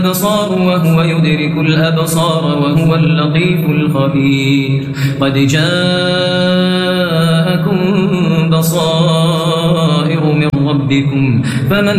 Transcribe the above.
الأبصار وهو يدرك الأبصار وهو اللطيف الخبير قد جاءكم بصائر من ربكم فمن